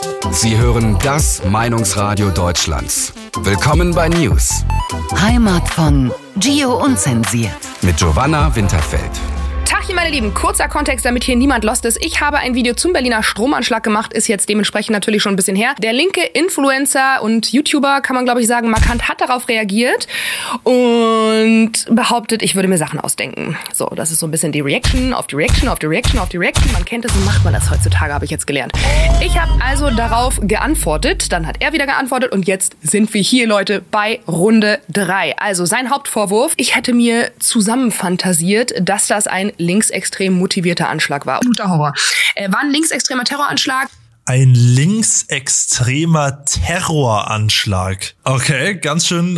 Sie hören das Meinungsradio Deutschlands. Willkommen bei News. Heimat von Gio Unzensiert. Mit Giovanna Winterfeld. Tachchen, meine Lieben, kurzer Kontext, damit hier niemand lost ist. Ich habe ein Video zum Berliner Stromanschlag gemacht, ist jetzt dementsprechend natürlich schon ein bisschen her. Der linke Influencer und YouTuber, kann man glaube ich sagen, Markant hat darauf reagiert und behauptet, ich würde mir Sachen ausdenken. So, das ist so ein bisschen die Reaction auf die Reaction auf die Reaction auf die Reaction. Man kennt es, so macht man das heutzutage, habe ich jetzt gelernt. Ich habe also darauf geantwortet, dann hat er wieder geantwortet und jetzt sind wir hier, Leute, bei Runde 3. Also sein Hauptvorwurf, ich hätte mir zusammenfantasiert, dass das ein linksextrem motivierter Anschlag war. Guter Horror. War ein linksextremer Terroranschlag. Ein linksextremer Terroranschlag. Okay, ganz schön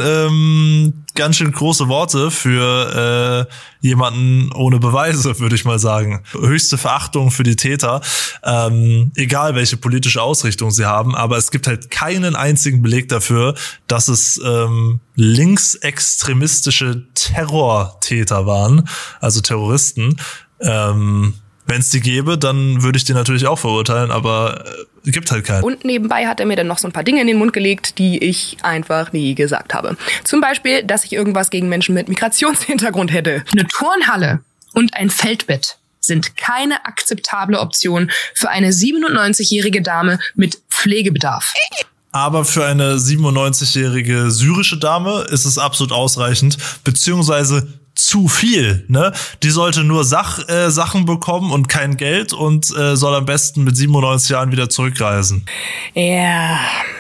große Worte für jemanden ohne Beweise, würde ich mal sagen. Höchste Verachtung für die Täter, egal welche politische Ausrichtung sie haben, aber es gibt halt keinen einzigen Beleg dafür, dass es linksextremistische Terrortäter waren, also Terroristen. Wenn es die gäbe, dann würde ich die natürlich auch verurteilen, aber gibt halt keinen. Und nebenbei hat er mir dann noch so ein paar Dinge in den Mund gelegt, die ich einfach nie gesagt habe. Zum Beispiel, dass ich irgendwas gegen Menschen mit Migrationshintergrund hätte. Eine Turnhalle und ein Feldbett sind keine akzeptable Option für eine 97-jährige Dame mit Pflegebedarf. Aber für eine 97-jährige syrische Dame ist es absolut ausreichend, beziehungsweise zu viel, ne? Die sollte nur Sachen bekommen und kein Geld und soll am besten mit 97 Jahren wieder zurückreisen. Ja,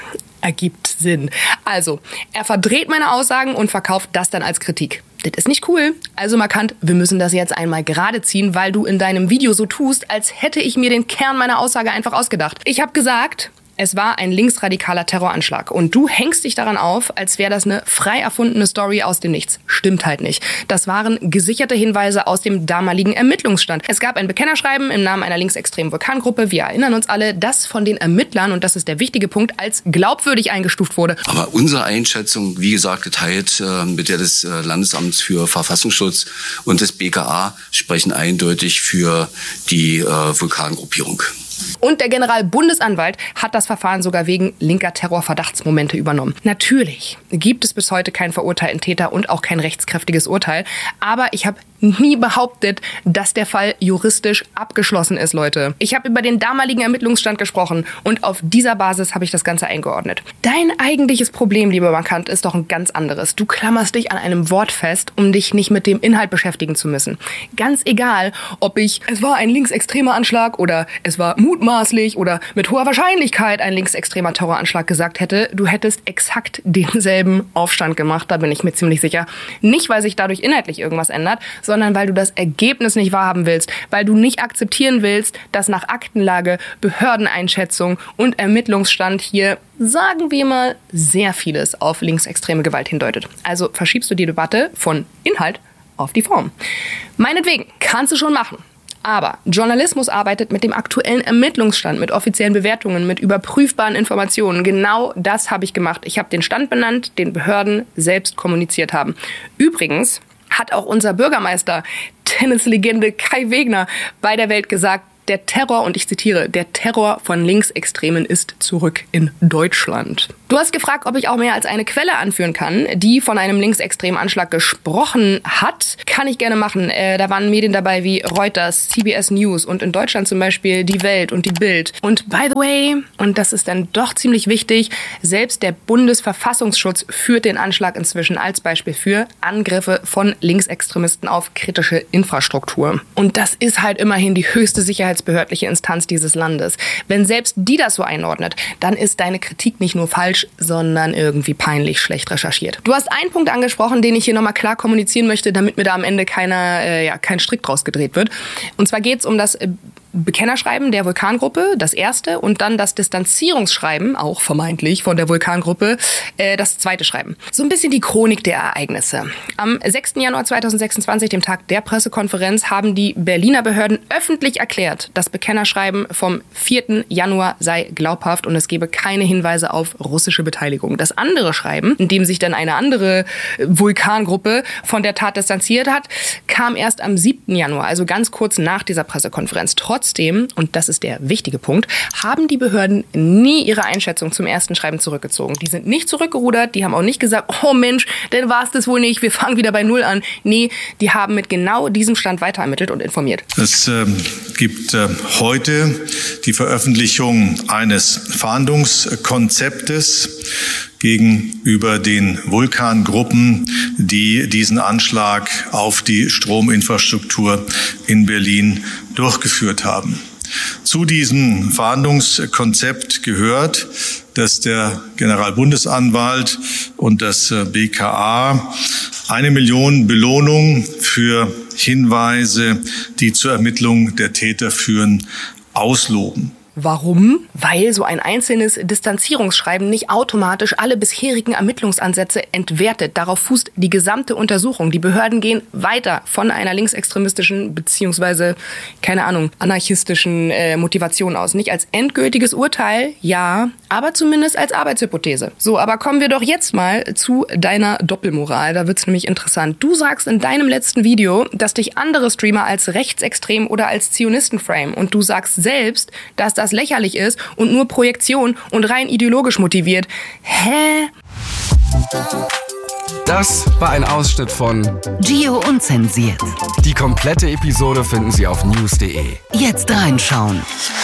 ergibt Sinn. Also, er verdreht meine Aussagen und verkauft das dann als Kritik. Das ist nicht cool. Also Markant, wir müssen das jetzt einmal gerade ziehen, weil du in deinem Video so tust, als hätte ich mir den Kern meiner Aussage einfach ausgedacht. Ich habe gesagt, es war ein linksradikaler Terroranschlag. Und du hängst dich daran auf, als wäre das eine frei erfundene Story aus dem Nichts. Stimmt halt nicht. Das waren gesicherte Hinweise aus dem damaligen Ermittlungsstand. Es gab ein Bekennerschreiben im Namen einer linksextremen Vulkangruppe. Wir erinnern uns alle, das von den Ermittlern, und das ist der wichtige Punkt, als glaubwürdig eingestuft wurde. Aber unsere Einschätzung, wie gesagt, geteilt mit der des Landesamts für Verfassungsschutz und des BKA, sprechen eindeutig für die Vulkangruppierung. Und der Generalbundesanwalt hat das Verfahren sogar wegen linker Terrorverdachtsmomente übernommen. Natürlich gibt es bis heute keinen verurteilten Täter und auch kein rechtskräftiges Urteil. Aber ich habe nie behauptet, dass der Fall juristisch abgeschlossen ist, Leute. Ich habe über den damaligen Ermittlungsstand gesprochen und auf dieser Basis habe ich das Ganze eingeordnet. Dein eigentliches Problem, lieber Markant, ist doch ein ganz anderes. Du klammerst dich an einem Wort fest, um dich nicht mit dem Inhalt beschäftigen zu müssen. Ganz egal, ob es war ein linksextremer Anschlag oder es war mutmaßlich oder mit hoher Wahrscheinlichkeit ein linksextremer Terroranschlag gesagt hätte, du hättest exakt denselben Aufstand gemacht, da bin ich mir ziemlich sicher. Nicht, weil sich dadurch inhaltlich irgendwas ändert, sondern weil du das Ergebnis nicht wahrhaben willst, weil du nicht akzeptieren willst, dass nach Aktenlage, Behördeneinschätzung und Ermittlungsstand hier, sagen wir mal, sehr vieles auf linksextreme Gewalt hindeutet. Also verschiebst du die Debatte von Inhalt auf die Form. Meinetwegen, kannst du schon machen. Aber Journalismus arbeitet mit dem aktuellen Ermittlungsstand, mit offiziellen Bewertungen, mit überprüfbaren Informationen. Genau das habe ich gemacht. Ich habe den Stand benannt, den Behörden selbst kommuniziert haben. Übrigens hat auch unser Bürgermeister, Tennislegende Kai Wegner, bei der Welt gesagt, der Terror, und ich zitiere, der Terror von Linksextremen ist zurück in Deutschland. Du hast gefragt, ob ich auch mehr als eine Quelle anführen kann, die von einem linksextremen Anschlag gesprochen hat. Kann ich gerne machen. Da waren Medien dabei wie Reuters, CBS News und in Deutschland zum Beispiel Die Welt und Die Bild. Und by the way, und das ist dann doch ziemlich wichtig, selbst der Bundesverfassungsschutz führt den Anschlag inzwischen als Beispiel für Angriffe von Linksextremisten auf kritische Infrastruktur. Und das ist halt immerhin die höchste sicherheitsbehördliche Instanz dieses Landes. Wenn selbst die das so einordnet, dann ist deine Kritik nicht nur falsch, sondern irgendwie peinlich schlecht recherchiert. Du hast einen Punkt angesprochen, den ich hier nochmal klar kommunizieren möchte, damit mir da am Ende kein Strick draus gedreht wird. Und zwar geht es um das Bekennerschreiben der Vulkangruppe, das erste, und dann das Distanzierungsschreiben, auch vermeintlich von der Vulkangruppe, das zweite Schreiben. So ein bisschen die Chronik der Ereignisse. Am 6. Januar 2026, dem Tag der Pressekonferenz, haben die Berliner Behörden öffentlich erklärt, das Bekennerschreiben vom 4. Januar sei glaubhaft und es gebe keine Hinweise auf russische Beteiligung. Das andere Schreiben, in dem sich dann eine andere Vulkangruppe von der Tat distanziert hat, kam erst am 7. Januar, also ganz kurz nach dieser Pressekonferenz. Trotzdem Trotzdem, und das ist der wichtige Punkt, haben die Behörden nie ihre Einschätzung zum ersten Schreiben zurückgezogen. Die sind nicht zurückgerudert, die haben auch nicht gesagt, oh Mensch, dann war es das wohl nicht, wir fangen wieder bei Null an. Nee, die haben mit genau diesem Stand weiterermittelt und informiert. Es gibt heute die Veröffentlichung eines Fahndungskonzeptes gegenüber den Vulkangruppen, die diesen Anschlag auf die Strominfrastruktur in Berlin durchgeführt haben. Zu diesem Fahndungskonzept gehört, dass der Generalbundesanwalt und das BKA 1 Million Belohnung für Hinweise, die zur Ermittlung der Täter führen, ausloben. Warum? Weil so ein einzelnes Distanzierungsschreiben nicht automatisch alle bisherigen Ermittlungsansätze entwertet. Darauf fußt die gesamte Untersuchung. Die Behörden gehen weiter von einer linksextremistischen beziehungsweise, keine Ahnung, anarchistischen Motivation aus. Nicht als endgültiges Urteil, ja, aber zumindest als Arbeitshypothese. So, aber kommen wir doch jetzt mal zu deiner Doppelmoral. Da wird's nämlich interessant. Du sagst in deinem letzten Video, dass dich andere Streamer als rechtsextrem oder als Zionisten framen. Und du sagst selbst, dass das lächerlich ist und nur Projektion und rein ideologisch motiviert. Hä? Das war ein Ausschnitt von Gio Unzensiert. Die komplette Episode finden Sie auf news.de. Jetzt reinschauen.